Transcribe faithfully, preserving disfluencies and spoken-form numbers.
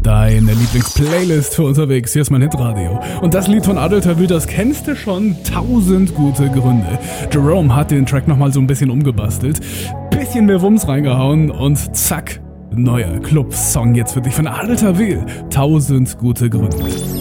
Deine Lieblingsplaylist für unterwegs. Hier ist mein Hitradio. Und das Lied von Adel Tawil, das kennst du schon. Tausend gute Gründe. Jerome hat den Track nochmal so ein bisschen umgebastelt. Bisschen mehr Wumms reingehauen und zack. Neuer Club-Song jetzt für dich von Adel Tawil. Tausend gute Gründe.